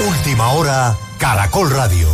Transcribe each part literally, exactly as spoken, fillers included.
Última hora, Caracol Radio.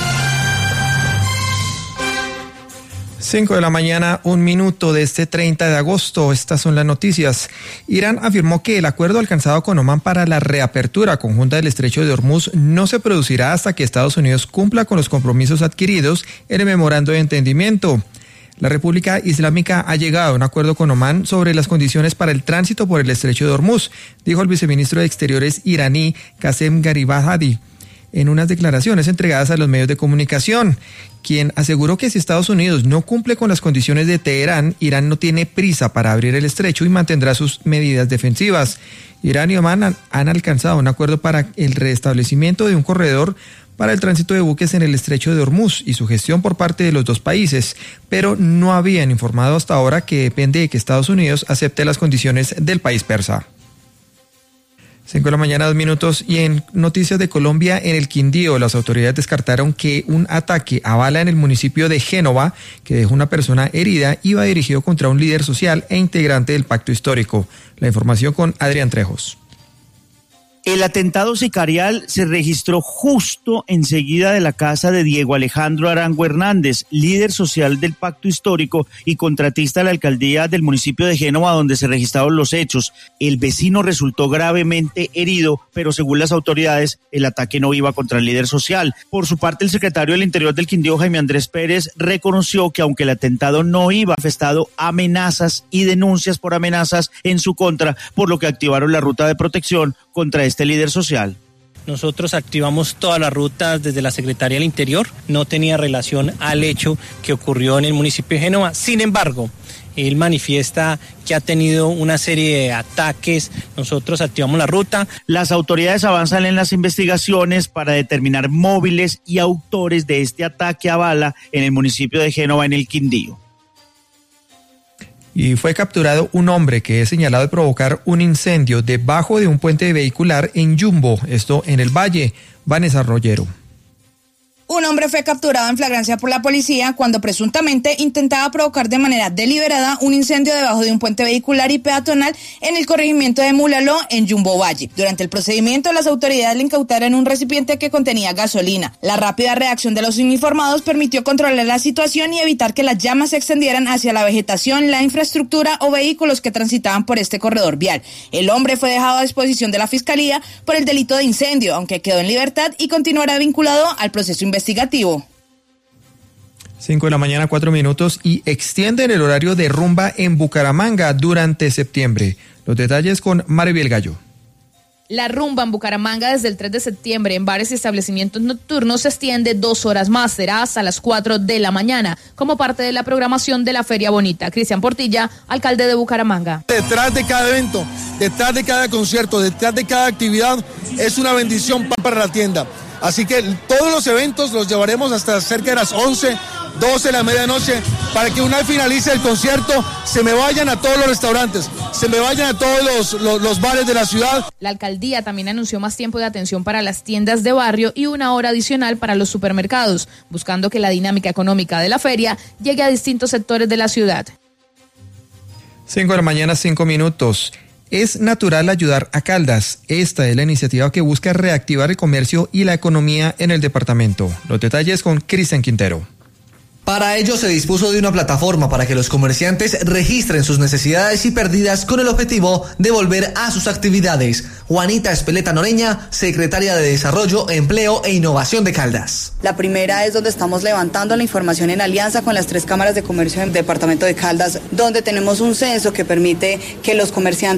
cinco de la mañana, un minuto de este treinta de agosto. Estas son las noticias. Irán afirmó que el acuerdo alcanzado con Omán para la reapertura conjunta del estrecho de Hormuz no se producirá hasta que Estados Unidos cumpla con los compromisos adquiridos en el memorando de entendimiento. La República Islámica ha llegado a un acuerdo con Omán sobre las condiciones para el tránsito por el estrecho de Hormuz, dijo el viceministro de Exteriores iraní Qasem Gharibabadi en unas declaraciones entregadas a los medios de comunicación, quien aseguró que si Estados Unidos no cumple con las condiciones de Teherán, Irán no tiene prisa para abrir el estrecho y mantendrá sus medidas defensivas. Irán y Omán han, han alcanzado un acuerdo para el restablecimiento de un corredor para el tránsito de buques en el estrecho de Hormuz y su gestión por parte de los dos países, pero no habían informado hasta ahora que depende de que Estados Unidos acepte las condiciones del país persa. cinco de la mañana, dos minutos, y en noticias de Colombia, en el Quindío, las autoridades descartaron que un ataque a bala en el municipio de Génova, que dejó una persona herida, iba dirigido contra un líder social e integrante del pacto histórico. La información con Adrián Trejos. El atentado sicarial se registró justo enseguida de la casa de Diego Alejandro Arango Hernández, líder social del Pacto Histórico y contratista de la alcaldía del municipio de Génova, donde se registraron los hechos. El vecino resultó gravemente herido, pero según las autoridades, el ataque no iba contra el líder social. Por su parte, el secretario del Interior del Quindío, Jaime Andrés Pérez, reconoció que aunque el atentado no iba manifestado amenazas y denuncias por amenazas en su contra, por lo que activaron la ruta de protección contra este líder social. Nosotros activamos todas las rutas desde la Secretaría del Interior, no tenía relación al hecho que ocurrió en el municipio de Génova. Sin embargo, él manifiesta que ha tenido una serie de ataques, nosotros activamos la ruta. Las autoridades avanzan en las investigaciones para determinar móviles y autores de este ataque a bala en el municipio de Génova, en el Quindío. Y fue capturado un hombre que es señalado de provocar un incendio debajo de un puente vehicular en Yumbo, esto en el Valle. Vanessa Rollero. Un hombre fue capturado en flagrancia por la policía cuando presuntamente intentaba provocar de manera deliberada un incendio debajo de un puente vehicular y peatonal en el corregimiento de Mulaló, en Yumbo Valle. Durante el procedimiento, las autoridades le incautaron un recipiente que contenía gasolina. La rápida reacción de los uniformados permitió controlar la situación y evitar que las llamas se extendieran hacia la vegetación, la infraestructura o vehículos que transitaban por este corredor vial. El hombre fue dejado a disposición de la Fiscalía por el delito de incendio, aunque quedó en libertad y continuará vinculado al proceso investigativo. investigativo. cinco de la mañana, cuatro minutos, y extienden el horario de rumba en Bucaramanga durante septiembre. Los detalles con Maribel Gallo. La rumba en Bucaramanga desde el tres de septiembre en bares y establecimientos nocturnos se extiende dos horas más, será hasta las cuatro de la mañana, como parte de la programación de la Feria Bonita. Cristian Portilla, alcalde de Bucaramanga. Detrás de cada evento, detrás de cada concierto, detrás de cada actividad, es una bendición para la tienda. Así que todos los eventos los llevaremos hasta cerca de las once, doce de la medianoche, para que una vez finalice el concierto, se me vayan a todos los restaurantes, se me vayan a todos los, los, los bares de la ciudad. La alcaldía también anunció más tiempo de atención para las tiendas de barrio y una hora adicional para los supermercados, buscando que la dinámica económica de la feria llegue a distintos sectores de la ciudad. cinco de la mañana, cinco minutos. Es natural ayudar a Caldas. Esta es la iniciativa que busca reactivar el comercio y la economía en el departamento. Los detalles con Cristian Quintero. Para ello se dispuso de una plataforma para que los comerciantes registren sus necesidades y pérdidas con el objetivo de volver a sus actividades. Juanita Espeleta Noreña, secretaria de Desarrollo, Empleo e Innovación de Caldas. La primera es donde estamos levantando la información en alianza con las tres cámaras de comercio del departamento de Caldas, donde tenemos un censo que permite que los comerciantes